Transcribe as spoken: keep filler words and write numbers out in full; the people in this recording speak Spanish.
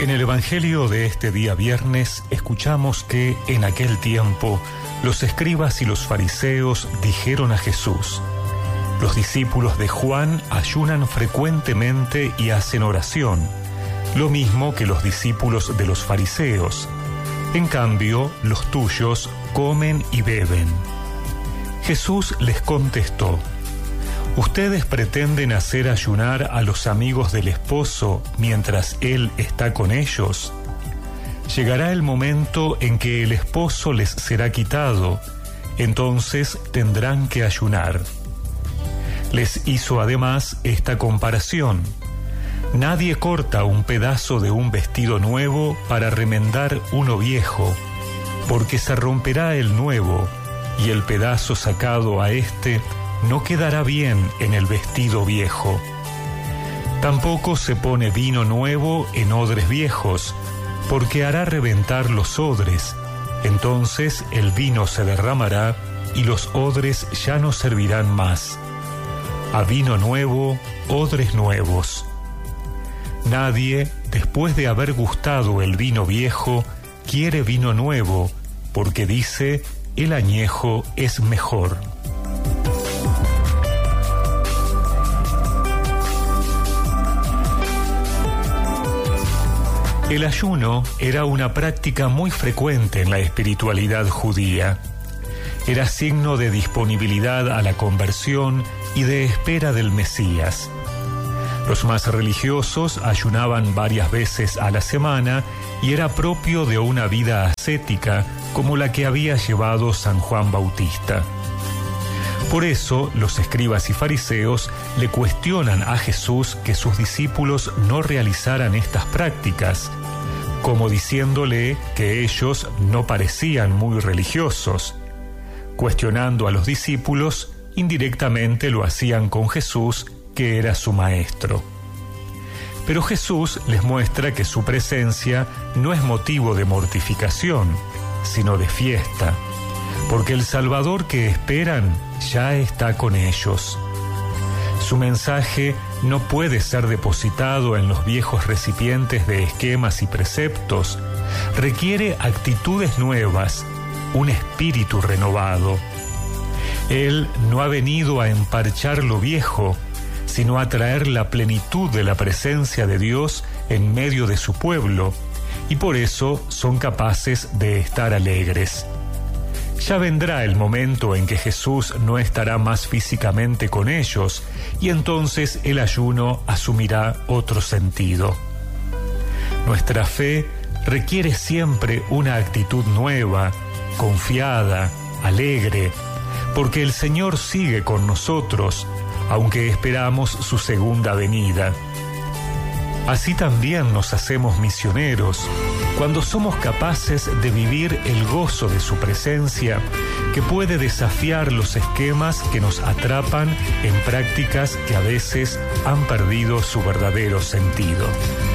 En el Evangelio de este día viernes escuchamos que en aquel tiempo los escribas y los fariseos dijeron a Jesús: los discípulos de Juan ayunan frecuentemente y hacen oración, lo mismo que los discípulos de los fariseos. En cambio, los tuyos comen y beben. Jesús les contestó: ¿ustedes pretenden hacer ayunar a los amigos del esposo mientras él está con ellos? Llegará el momento en que el esposo les será quitado, entonces tendrán que ayunar. Les hizo además esta comparación: nadie corta un pedazo de un vestido nuevo para remendar uno viejo, porque se romperá el nuevo, y el pedazo sacado a éste no quedará bien en el vestido viejo. Tampoco se pone vino nuevo en odres viejos, porque hará reventar los odres. Entonces el vino se derramará y los odres ya no servirán más. A vino nuevo, odres nuevos. Nadie, después de haber gustado el vino viejo, quiere vino nuevo, porque dice: el añejo es mejor. El ayuno era una práctica muy frecuente en la espiritualidad judía. Era signo de disponibilidad a la conversión y de espera del Mesías. Los más religiosos ayunaban varias veces a la semana y era propio de una vida ascética como la que había llevado San Juan Bautista. Por eso, los escribas y fariseos le cuestionan a Jesús que sus discípulos no realizaran estas prácticas, como diciéndole que ellos no parecían muy religiosos. Cuestionando a los discípulos, indirectamente lo hacían con Jesús, que era su maestro. Pero Jesús les muestra que su presencia no es motivo de mortificación, sino de fiesta, porque el Salvador que esperan ya está con ellos. Su mensaje no puede ser depositado en los viejos recipientes de esquemas y preceptos. Requiere actitudes nuevas, un espíritu renovado. Él no ha venido a emparchar lo viejo, sino a traer la plenitud de la presencia de Dios en medio de su pueblo, y por eso son capaces de estar alegres. Ya vendrá el momento en que Jesús no estará más físicamente con ellos, y entonces el ayuno asumirá otro sentido. Nuestra fe requiere siempre una actitud nueva, confiada, alegre, porque el Señor sigue con nosotros, aunque esperamos su segunda venida. Así también nos hacemos misioneros, cuando somos capaces de vivir el gozo de su presencia, que puede desafiar los esquemas que nos atrapan en prácticas que a veces han perdido su verdadero sentido.